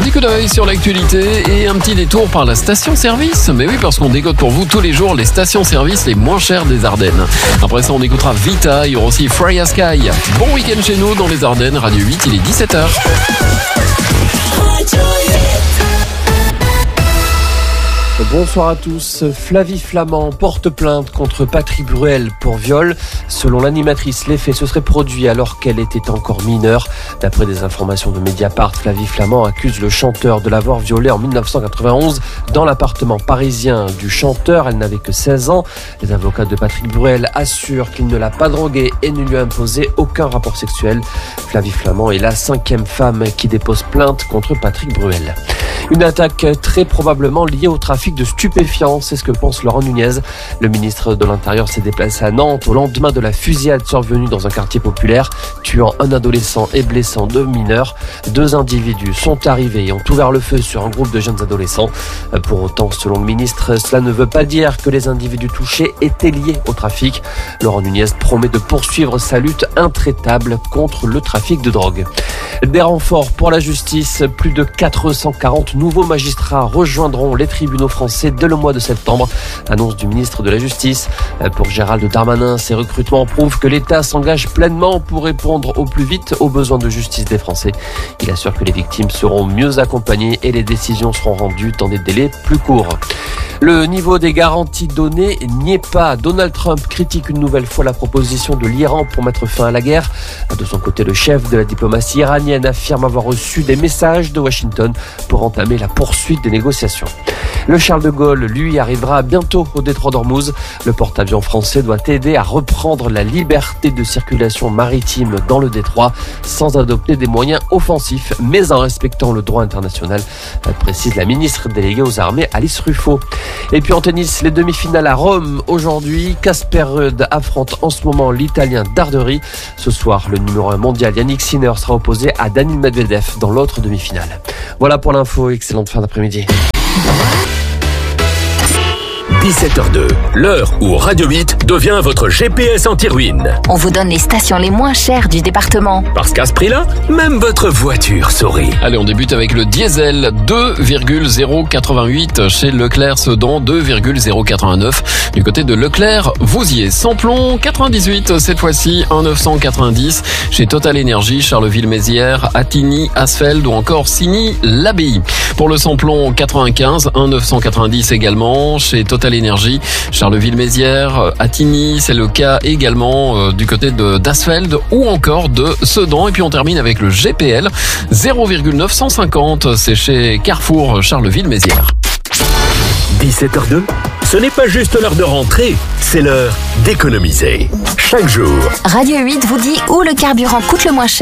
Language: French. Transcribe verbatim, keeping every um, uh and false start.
petit coup d'œil sur l'actualité et un petit détour par la station-service. Mais oui, parce qu'on dégote pour vous tous les jours les stations-service les moins chères des Ardennes. Après ça, on écoutera Vita, il y aura aussi Freya Sky. Bon week-end chez nous dans les Ardennes, Radio huit, il est dix-sept heures. Bonsoir à tous. Flavie Flament porte plainte contre Patrick Bruel pour viol. Selon l'animatrice, les faits se seraient produits alors qu'elle était encore mineure. D'après des informations de Mediapart, Flavie Flament accuse le chanteur de l'avoir violée en dix-neuf cent quatre-vingt-onze dans l'appartement parisien du chanteur. Elle n'avait que seize ans. Les avocats de Patrick Bruel assurent qu'il ne l'a pas droguée et ne lui a imposé aucun rapport sexuel. Flavie Flament est la cinquième femme qui dépose plainte contre Patrick Bruel. Une attaque très probablement liée au trafic de stupéfiants, c'est ce que pense Laurent Nunez. Le ministre de l'Intérieur s'est déplacé à Nantes au lendemain de la fusillade survenue dans un quartier populaire, tuant un adolescent et blessant deux mineurs. Deux individus sont arrivés et ont ouvert le feu sur un groupe de jeunes adolescents. Pour autant, selon le ministre, cela ne veut pas dire que les individus touchés étaient liés au trafic. Laurent Nunez promet de poursuivre sa lutte intraitable contre le trafic de drogue. Des renforts pour la justice, plus de quatre cent quarante nouveaux magistrats rejoindront les tribunaux français dès le mois de septembre. Annonce du ministre de la Justice. Pour Gérald Darmanin, ces recrutements prouvent que l'État s'engage pleinement pour répondre au plus vite aux besoins de justice des Français. Il assure que les victimes seront mieux accompagnées et les décisions seront rendues dans des délais plus courts. Le niveau des garanties données n'y est pas. Donald Trump critique une nouvelle fois la proposition de l'Iran pour mettre fin à la guerre. De son côté, le chef de la diplomatie iranienne affirme avoir reçu des messages de Washington pour entamer la poursuite des négociations. Le Charles de Gaulle, lui, arrivera bientôt au détroit d'Ormuz. Le porte-avions français doit aider à reprendre la liberté de circulation maritime dans le détroit sans adopter des moyens offensifs, mais en respectant le droit international, précise la ministre déléguée aux armées Alice Ruffo. Et puis en tennis, les demi-finales à Rome aujourd'hui. Casper Ruud affronte en ce moment l'Italien Darderi. Ce soir, le numéro un mondial Yannick Sinner sera opposé à Daniil Medvedev dans l'autre demi-finale. Voilà pour l'info, excellente fin d'après-midi. dix-sept heures deux, l'heure où Radio huit devient votre G P S anti-ruine. On vous donne les stations les moins chères du département. Parce qu'à ce prix-là, même votre voiture sourit. Allez, on débute avec le diesel, deux virgule zéro quatre-vingt-huit chez Leclerc Sedan, deux virgule zéro quatre-vingt-neuf. Du côté de Leclerc, Vouziers, samplon quatre-vingt-dix-huit, cette fois-ci un neuf cent quatre-vingt-dix chez Total Énergie, Charleville-Mézières, Attigny, Asfeld ou encore Signy-l'Abbaye. Pour le samplon quatre-vingt-quinze, un neuf cent quatre-vingt-dix également chez Total Énergie, Charleville-Mézières, Attigny, c'est le cas également euh, du côté de d'Asfeld ou encore de Sedan. Et puis on termine avec le G P L, zéro virgule neuf cent cinquante, c'est chez Carrefour Charleville-Mézières. dix-sept heures deux, ce n'est pas juste l'heure de rentrer, c'est l'heure d'économiser. Chaque jour, Radio huit vous dit où le carburant coûte le moins cher.